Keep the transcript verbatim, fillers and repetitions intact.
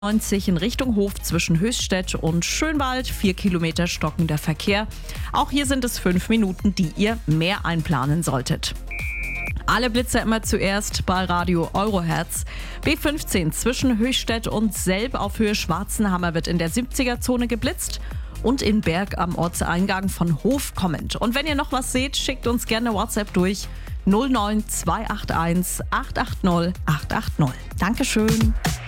neunzig in Richtung Hof zwischen Höchstädt und Schönwald. Vier Kilometer stockender Verkehr. Auch hier sind es fünf Minuten, die ihr mehr einplanen solltet. Alle Blitzer immer zuerst bei Radio Eurohertz. B fünfzehn zwischen Höchstädt und Selb auf Höhe Schwarzenhammer wird in der siebziger-Zone geblitzt. Und in Berg am Ortseingang von Hof kommend. Und wenn ihr noch was seht, schickt uns gerne WhatsApp durch null neun zwei acht eins acht acht null acht acht null. Dankeschön.